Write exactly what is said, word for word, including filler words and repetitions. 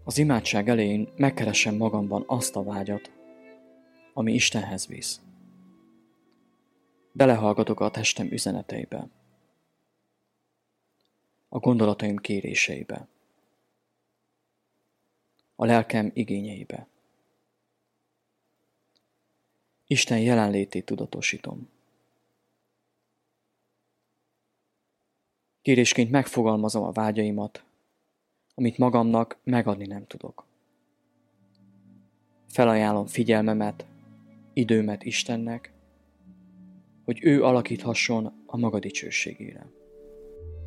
Az imádság elején megkeresem magamban azt a vágyat, ami Istenhez visz. Belehallgatok a testem üzeneteibe, a gondolataim kéréseibe, a lelkem igényeibe. Isten jelenlétét tudatosítom. Kérésként megfogalmazom a vágyaimat, amit magamnak megadni nem tudok. Felajánlom figyelmemet, időmet Istennek, hogy ő alakíthasson a maga dicsőségére.